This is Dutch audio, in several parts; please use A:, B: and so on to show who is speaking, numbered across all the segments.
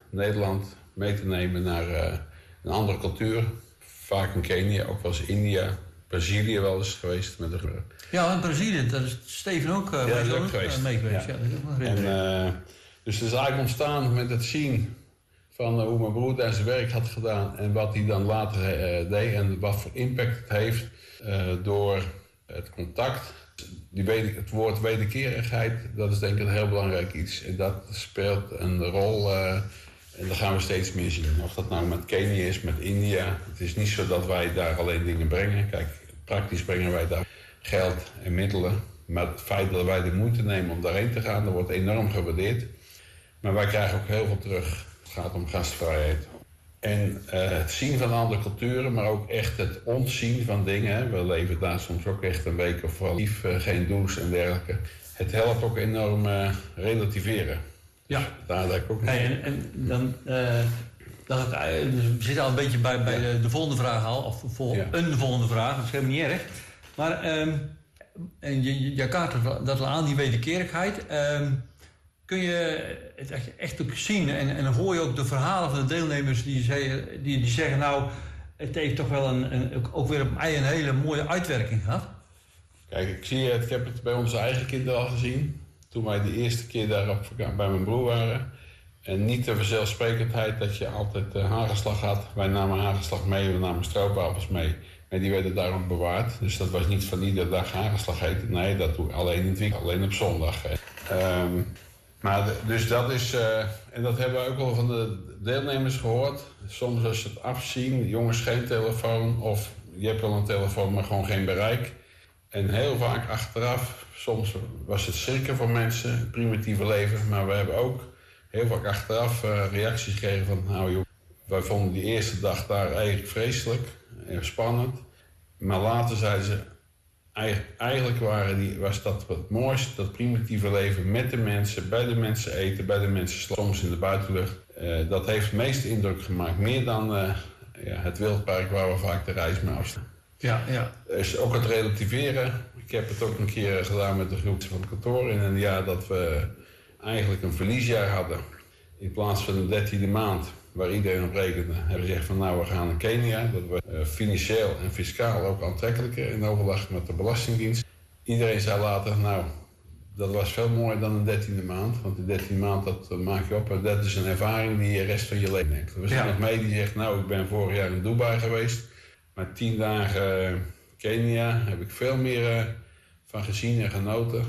A: Nederland mee te nemen naar een andere cultuur. Vaak in Kenia, ook wel eens India, Brazilië wel eens geweest. Met de...
B: Ja, in Brazilië, daar is Steven ook mee geweest. Ja.
A: Dus het is eigenlijk ontstaan met het zien van hoe mijn broer daar zijn werk had gedaan en wat hij dan later deed en wat voor impact het heeft door het contact. Het woord wederkerigheid, dat is denk ik een heel belangrijk iets. En dat speelt een rol en dat gaan we steeds meer zien. Of dat nou met Kenia is, met India. Het is niet zo dat wij daar alleen dingen brengen. Kijk, praktisch brengen wij daar geld en middelen. Maar het feit dat wij de moeite nemen om daarheen te gaan, dat wordt enorm gewaardeerd. Maar wij krijgen ook heel veel terug. Het gaat om gastvrijheid. En het zien van andere culturen, maar ook echt het ontzien van dingen. We leven daar soms ook echt een week of vooral geen douche en dergelijke. Het helpt ook enorm relativeren.
B: Ja.
A: Daar denk ik ook niet.
B: En dan, dus we zitten al een beetje bij de volgende vraag al. Of een volgende vraag, dat is helemaal niet erg. Maar en je kaart dat aan, die wederkerigheid. Kun je het echt ook zien en dan hoor je ook de verhalen van de deelnemers die zeggen, nou, het heeft toch wel ook weer op mij een hele mooie uitwerking gehad.
A: Kijk, ik heb het bij onze eigen kinderen al gezien, toen wij de eerste keer daar bij mijn broer waren. En niet de vanzelfsprekendheid dat je altijd hagelslag had. Wij namen hagelslag mee, we namen stroopwafels mee. En die werden daarom bewaard. Dus dat was niet van iedere dag hagelslag eten. Nee, dat doe ik alleen in het weekend, alleen op zondag. Maar dus dat is, en dat hebben we ook al van de deelnemers gehoord. Soms als ze het afzien, jongens geen telefoon of je hebt wel een telefoon maar gewoon geen bereik. En heel vaak achteraf, soms was het schrikken voor mensen, het primitieve leven. Maar we hebben ook heel vaak achteraf reacties gekregen van, nou joh, wij vonden die eerste dag daar eigenlijk vreselijk en spannend. Maar later zeiden ze, eigenlijk was dat het mooiste, dat primitieve leven met de mensen, bij de mensen eten, bij de mensen slapen, soms in de buitenlucht. Dat heeft het meeste indruk gemaakt, meer dan het wildpark waar we vaak de reis mee afstaan.
B: Ja.
A: Dus ook het relativeren. Ik heb het ook een keer gedaan met de groep van het kantoor in een jaar dat we eigenlijk een verliesjaar hadden. In plaats van de 13e maand, waar iedereen op rekende, hebben we gezegd van nou, we gaan naar Kenia. Dat was financieel en fiscaal ook aantrekkelijker in overleg met de Belastingdienst. Iedereen zei later, nou, dat was veel mooier dan de 13e maand. Want de 13e maand, dat maak je op. En dat is een ervaring die je rest van je leven neemt. Er was iemand mee die zegt, nou, ik ben vorig jaar in Dubai geweest. Maar 10 dagen Kenia heb ik veel meer van gezien en genoten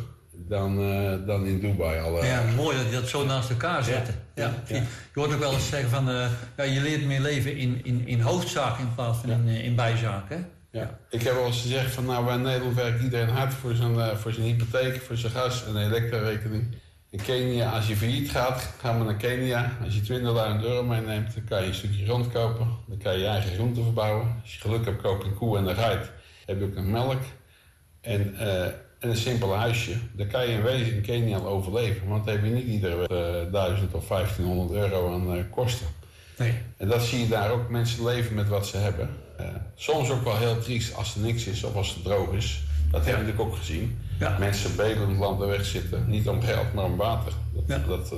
A: dan in Dubai al.
B: Ja, mooi dat je dat zo naast elkaar zet. Ja. Je hoort ook wel eens zeggen van, je leert meer leven in hoofdzaken in plaats van in bijzaken.
A: Ja. Ik heb wel eens gezegd van, nou, in Nederland werkt iedereen hard voor zijn hypotheek, voor zijn gas- en elektrorekening. In Kenia, als je failliet gaat, gaan we naar Kenia. Als je 20.000 euro meeneemt, dan kan je een stukje grond kopen. Dan kan je je eigen groenten verbouwen. Als je geluk hebt, koop je een koe en een geit. Heb je ook nog melk. En een simpel huisje. Dan kan je in wezen in Kenia al overleven. Want dan heb je niet iedere week 1000 of 1500 euro aan kosten.
B: Nee.
A: En dat zie je daar ook. Mensen leven met wat ze hebben. Soms ook wel heel triest als er niks is of als het droog is. Dat heb ik ook gezien. Ja. Mensen bedelend land weg zitten. Niet om geld, maar om water. Dat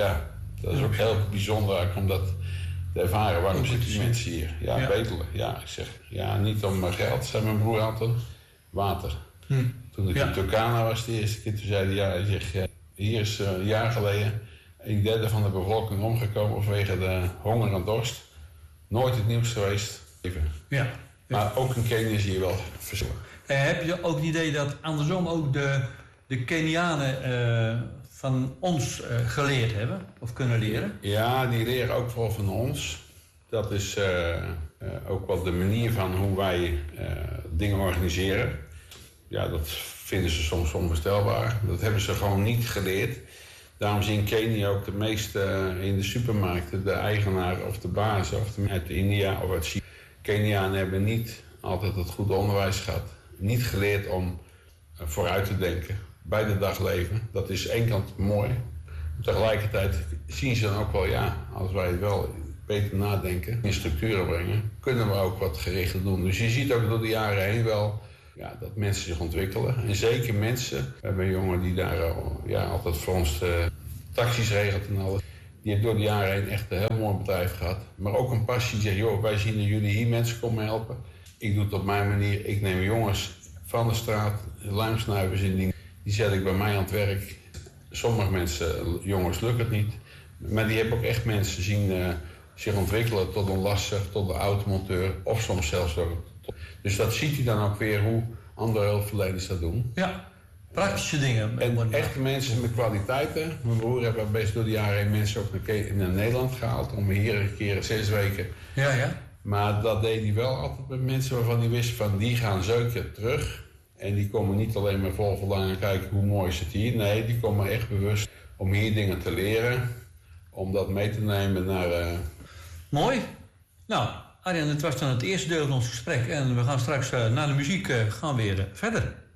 A: is ook heel bijzonder om dat te ervaren. Waarom zitten die mensen hier? Ja, bedelen. Ja, ik zeg, niet om geld, zei mijn broer altijd. Water. Toen ik in Turkana was de eerste keer, toen zei hij, hier is een jaar geleden 1/3 van de bevolking omgekomen vanwege de honger en dorst. Nooit het nieuws geweest.
B: Ja.
A: Maar ook in Kenia zie je wel verschillen.
B: Heb je ook het idee dat andersom ook de Kenianen van ons geleerd hebben of kunnen leren?
A: Ja, die leren ook wel van ons. Dat is ook wel de manier van hoe wij dingen organiseren. Ja, dat vinden ze soms onvoorstelbaar. Dat hebben ze gewoon niet geleerd. Daarom zien Kenia ook de meeste in de supermarkten, de eigenaar of de baas uit India of uit China. Kenianen hebben niet altijd het goede onderwijs gehad. Niet geleerd om vooruit te denken bij de dagleven. Dat is één kant mooi. Tegelijkertijd zien ze dan ook wel, als wij het wel beter nadenken, in structuren brengen, kunnen we ook wat gerichter doen. Dus je ziet ook door de jaren heen wel dat mensen zich ontwikkelen. En zeker mensen, we hebben een jongen die daar altijd voor ons taxis regelt en alles. Die heeft door de jaren heen echt een heel mooi bedrijf gehad. Maar ook een passie. Die zegt, joh, wij zien dat jullie hier mensen komen helpen. Ik doe het op mijn manier. Ik neem jongens van de straat, luimsnuivers in die zet ik bij mij aan het werk. Sommige mensen, jongens, lukt het niet. Maar die hebben ook echt mensen zien zich ontwikkelen tot een lasser, tot een automonteur. Of soms zelfs ook. Dus dat ziet hij dan ook weer hoe andere hulpverleners dat doen.
B: Ja, praktische dingen.
A: En echte mensen met kwaliteiten. Mijn broer heeft best door de jaren heen mensen ook naar Nederland gehaald. Om hier een keer 6 weken.
B: Ja.
A: Maar dat deed hij wel altijd met mensen waarvan hij wist van die gaan zeker terug. En die komen niet alleen maar vol verlangen kijken hoe mooi is het hier. Nee, die komen echt bewust om hier dingen te leren. Om dat mee te nemen naar...
B: Mooi. Nou, Arjan, dit was dan het eerste deel van ons gesprek. En we gaan straks na de muziek gaan weer verder.